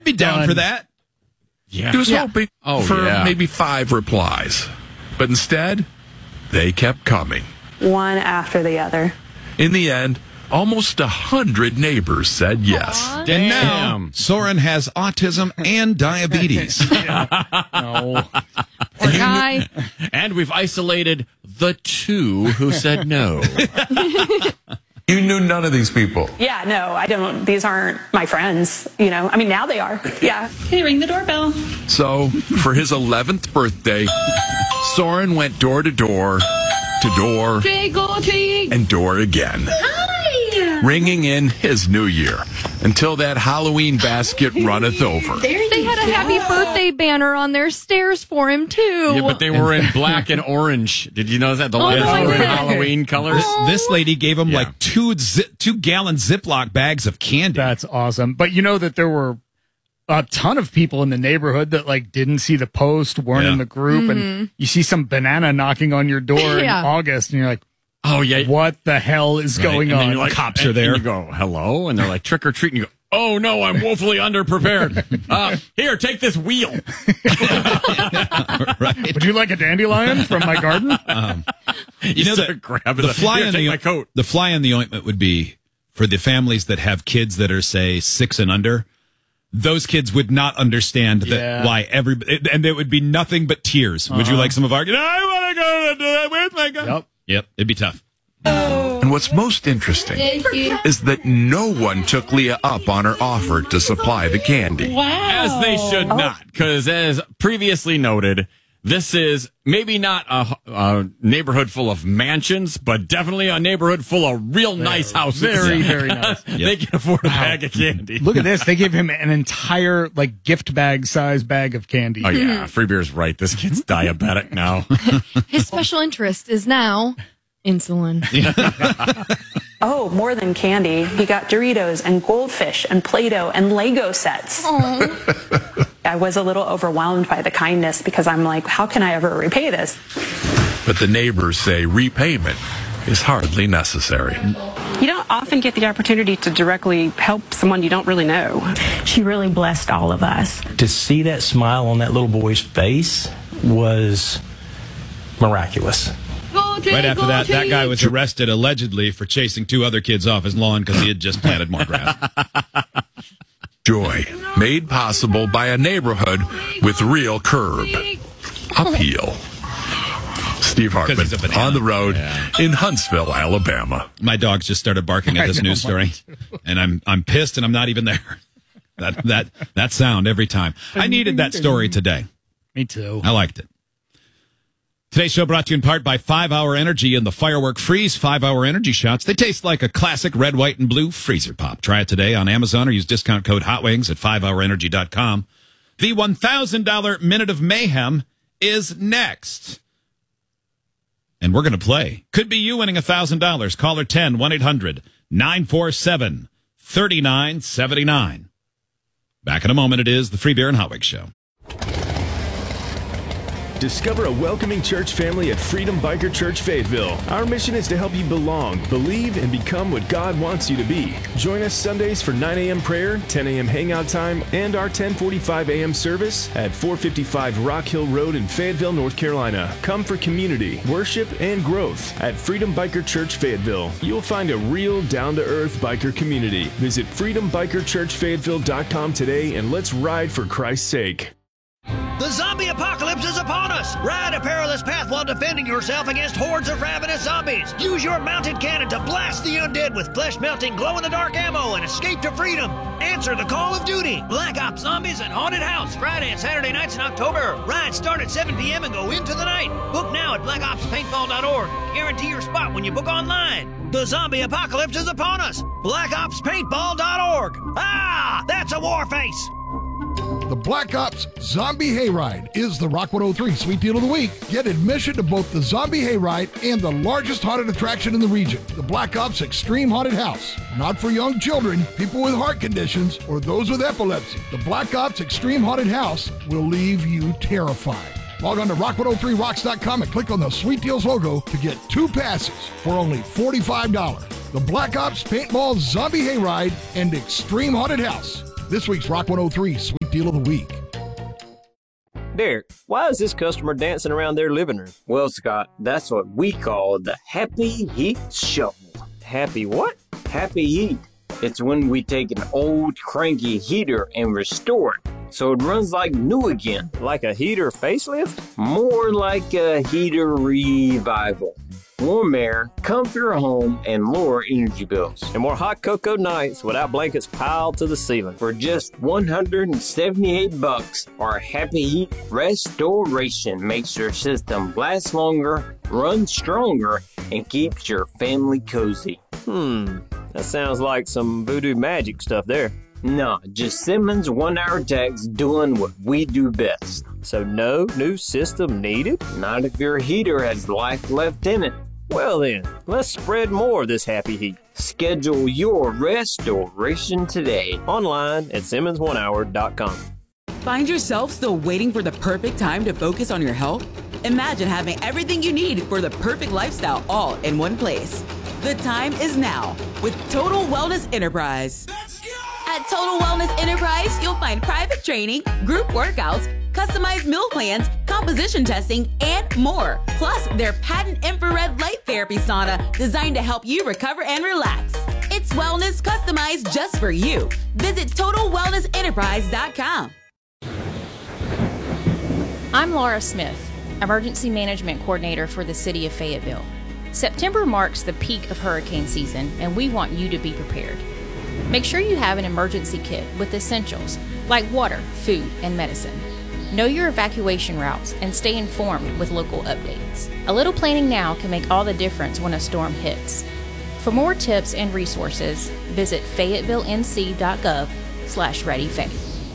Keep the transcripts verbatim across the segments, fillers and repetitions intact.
be down Done. for that. Yeah. He was Yeah. hoping Oh, for yeah. maybe five replies. But instead, they kept coming. One after the other. In the end, almost a hundred neighbors said yes. And now, Damn. Soren has autism and diabetes. No. Poor guy. And we've isolated the two who said no. You knew none of these people. Yeah, no, I don't. These aren't my friends. You know, I mean, now they are. Yeah. Hey, ring the doorbell. So, for his eleventh birthday, Soren went door to door, to door, Trick or treat. and door again, ringing in his new year until that Halloween basket runneth over. They had a happy birthday banner on their stairs for him, too. Yeah, but they were in black and orange. Did you notice that? The Oh, lights no, I were in didn't. Halloween colors. This, this lady gave him Yeah. like two zi- two gallon Ziploc bags of candy. That's awesome. But you know that there were a ton of people in the neighborhood that like didn't see the post, weren't Yeah. in the group, and you see some banana knocking on your door Yeah. in August, and you're like, Oh, yeah. what the hell is going And then on? you're like, Cops and- are there. And you go, hello? And they're like, trick or treat. And you go, oh, no, I'm woefully underprepared. Uh, here, take this wheel. Right. Would you like a dandelion from my garden? You know, start the, grabbing the the- fly Here, in take the my coat. the fly in the ointment would be for the families that have kids that are, say, six and under. Those kids would not understand that Yeah. why every and there would be nothing but tears. Would you like some of our? I want to go to that. Where's my gun? Yep. Yep. It'd be tough. And what's most interesting is that no one took Leah up on her offer to supply the candy. As they should not, because as previously noted, this is maybe not a, a neighborhood full of mansions, but definitely a neighborhood full of real nice houses. Very, very nice. They can afford a bag of candy. Look at this. They gave him an entire like gift bag size bag of candy. Oh yeah, Free Beer's right. This kid's diabetic now. His special interest is now insulin. Oh, more than candy. He got Doritos and Goldfish and Play-Doh and Lego sets. I was a little overwhelmed by the kindness because I'm like, how can I ever repay this? But the neighbors say repayment is hardly necessary. You don't often get the opportunity to directly help someone you don't really know. She really blessed all of us. To see that smile on that little boy's face was miraculous. Right after that, that guy was arrested allegedly for chasing two other kids off his lawn because he had just planted more grass. Joy made possible by a neighborhood with real curb appeal. Steve Hartman he's a banana. on the road in Huntsville, Alabama. My dogs just started barking at this I know, news story, and I'm I'm pissed, and I'm not even there. That that that sound every time. I needed that story today. Me too. I liked it. Today's show brought to you in part by five hour Energy and the Firework Freeze five hour Energy Shots. They taste like a classic red, white, and blue freezer pop. Try it today on Amazon or use discount code HOTWINGS at five hour energy dot com. The one thousand dollars Minute of Mayhem is next. And we're going to play. Could be you winning one thousand dollars. Caller ten, one eight hundred nine four seven three nine seven nine. Back in a moment, it is the Free Beer and Hot Wings Show. Discover a welcoming church family at Freedom Biker Church Fayetteville. Our mission is to help you belong, believe, and become what God wants you to be. Join us Sundays for nine a.m. prayer, ten a.m. hangout time, and our ten forty-five a.m. service at four fifty-five Rock Hill Road in Fayetteville, North Carolina. Come for community, worship, and growth at Freedom Biker Church Fayetteville. You'll find a real down-to-earth biker community. Visit freedom biker church fayetteville dot com today and let's ride for Christ's sake. The zombie apocalypse is upon us! Ride a perilous path while defending yourself against hordes of ravenous zombies! Use your mounted cannon to blast the undead with flesh-melting, glow-in-the-dark ammo and escape to freedom! Answer the call of duty! Black Ops Zombies and Haunted House, Friday and Saturday nights in October. Rides start at seven p.m. and go into the night. Book now at black ops paintball dot org. Guarantee your spot when you book online. The zombie apocalypse is upon us! black ops paintball dot org. Ah! That's a war face! The Black Ops Zombie Hayride is the Rock one oh three Sweet Deal of the Week. Get admission to both the Zombie Hayride and the largest haunted attraction in the region, the Black Ops Extreme Haunted House. Not for young children, people with heart conditions, or those with epilepsy. The Black Ops Extreme Haunted House will leave you terrified. Log on to rock one oh three rocks dot com and click on the Sweet Deals logo to get two passes for only forty-five dollars. The Black Ops Paintball Zombie Hayride and Extreme Haunted House. This week's Rock one oh three Sweet Sweet Deal of the Week. Derek, why is this customer dancing around their living room? Well, Scott, that's what we call the Happy Heat Shuffle. Happy what? Happy Heat. It's when we take an old cranky heater and restore it so it runs like new again. Like a heater facelift? More like a heater revival. Warm air, comfier home, and lower energy bills. And more hot cocoa nights without blankets piled to the ceiling. For just one hundred seventy-eight bucks, our Happy Heat Restoration makes your system last longer, run stronger, and keeps your family cozy. Hmm, that sounds like some voodoo magic stuff there. Nah, just Simmons one-hour techs doing what we do best. So no new system needed? Not if your heater has life left in it. Well then, let's spread more of this happy heat. Schedule your restoration today. Online at Simmons one hour dot com. Find yourself still waiting for the perfect time to focus on your health? Imagine having everything you need for the perfect lifestyle all in one place. The time is now with Total Wellness Enterprise. At Total Wellness Enterprise, you'll find private training, group workouts, customized meal plans, composition testing, and more. Plus, their patent infrared light therapy sauna designed to help you recover and relax. It's wellness customized just for you. Visit Total Wellness Enterprise dot com. I'm Laura Smith, Emergency Management Coordinator for the City of Fayetteville. September marks the peak of hurricane season, and we want you to be prepared. Make sure you have an emergency kit with essentials like water, food, and medicine. Know your evacuation routes and stay informed with local updates. A little planning now can make all the difference when a storm hits. For more tips and resources, visit fayetteville.nc.gov slash readyfay.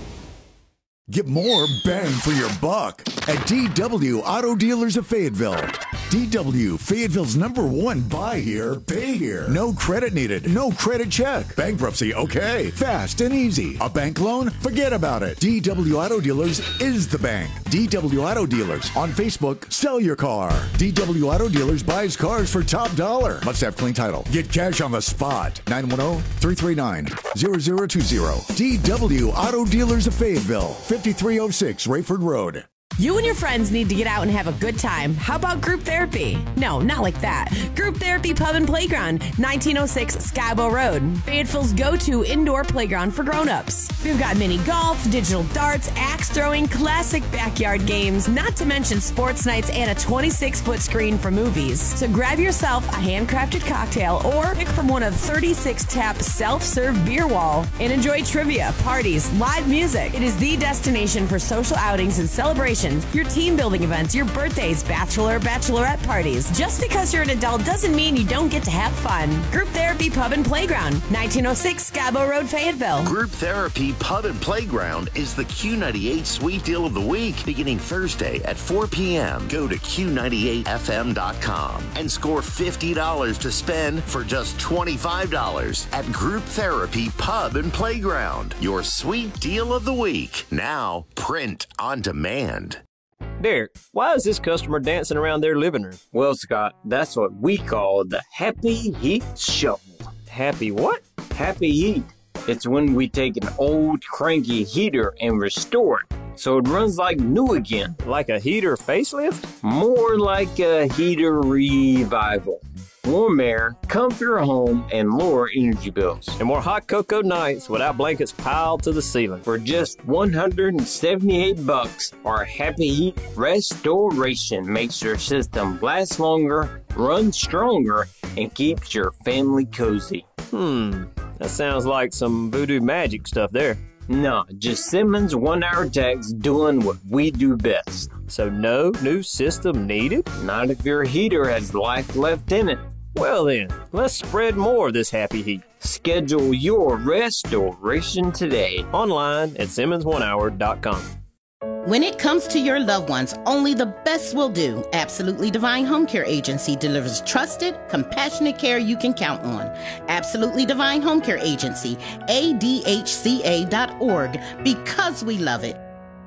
Get more bang for your buck at D W Auto Dealers of Fayetteville. D W, Fayetteville's number one buy here, pay here. No credit needed, no credit check. Bankruptcy, okay. Fast and easy. A bank loan? Forget about it. D W Auto Dealers is the bank. D W Auto Dealers. On Facebook, sell your car. D W Auto Dealers buys cars for top dollar. Must have clean title. Get cash on the spot. nine one zero, three three nine, zero zero two zero. D W Auto Dealers of Fayetteville. fifty-three oh six Rayford Road. You and your friends need to get out and have a good time. How about group therapy? No, not like that. Group Therapy Pub and Playground, nineteen oh six Skybo Road. Fayetteville's go-to indoor playground for grown-ups. We've got mini golf, digital darts, axe throwing, classic backyard games, not to mention sports nights and a twenty-six foot screen for movies. So grab yourself a handcrafted cocktail or pick from one of thirty-six tap self-serve beer wall and enjoy trivia, parties, live music. It is the destination for social outings and celebrations, your team building events, your birthdays, bachelor, bachelorette parties. Just because you're an adult doesn't mean you don't get to have fun. Group Therapy Pub and Playground, nineteen oh six Scabo Road, Fayetteville. Group Therapy Pub and Playground is the Q ninety-eight Sweet Deal of the Week, beginning Thursday at four p.m. Go to Q ninety-eight F M dot com and score fifty dollars to spend for just twenty-five dollars at Group Therapy Pub and Playground. Your Sweet Deal of the Week, now print on demand. Derek, why is this customer dancing around their living room? Well, Scott, that's what we call the Happy Heat Shuffle. Happy what? Happy Heat. It's when we take an old cranky heater and restore it so it runs like new again. Like a heater facelift? More like a heater revival. Warm air, comfier home, and lower energy bills. And more hot cocoa nights without blankets piled to the ceiling. For just one hundred seventy-eight bucks, our Happy Heat Restoration makes your system last longer, run stronger, and keeps your family cozy. Hmm, that sounds like some voodoo magic stuff there. No, just Simmons one-hour techs doing what we do best. So no new system needed? Not if your heater has life left in it. Well then, let's spread more of this happy heat. Schedule your restoration today. Online at Simmons one hour dot com. When it comes to your loved ones, only the best will do. Absolutely Divine Home Care Agency delivers trusted, compassionate care you can count on. Absolutely Divine Home Care Agency, A D H C A dot org, because we love it.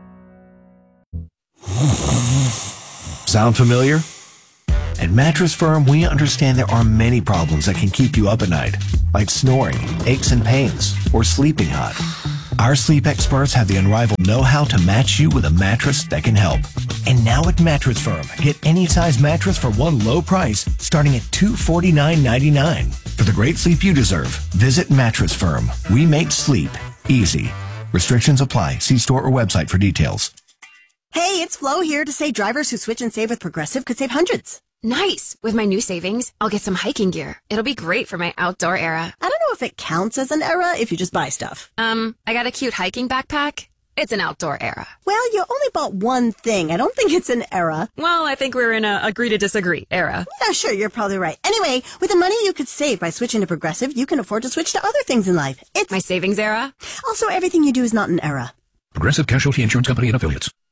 Sound familiar? At Mattress Firm, we understand there are many problems that can keep you up at night, like snoring, aches and pains, or sleeping hot. Our sleep experts have the unrivaled know-how to match you with a mattress that can help. And now at Mattress Firm, get any size mattress for one low price, starting at two hundred forty-nine ninety-nine. For the great sleep you deserve, visit Mattress Firm. We make sleep easy. Restrictions apply. See store or website for details. Hey, it's Flo here to say drivers who switch and save with Progressive could save hundreds. Nice. With my new savings, I'll get some hiking gear. It'll be great for my outdoor era. I don't know if it counts as an era if you just buy stuff. Um, I got a cute hiking backpack. It's an outdoor era. Well, you only bought one thing. I don't think it's an era. Well, I think we're in a agree to disagree era. Yeah, sure, you're probably right. Anyway, with the money you could save by switching to Progressive, you can afford to switch to other things in life. It's my savings era. Also, everything you do is not an era. Progressive Casualty Insurance Company and Affiliates.